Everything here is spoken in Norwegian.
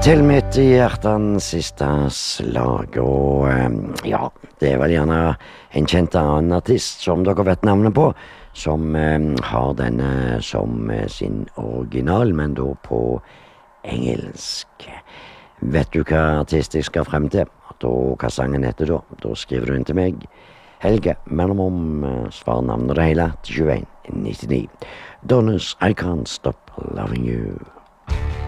Til mitt hjertens siste slag, og ja, det er vel gjerne en kjent annen artist som dere vet navnet på, som har denne som sin original, men da på engelsk. Vet du hva artist jeg skal frem til, og hva sangen heter da? Da skriver du inn til meg, Helge, mellomom, svar navn og det hele, til 2199. Donnes I Can't Stop Loving You.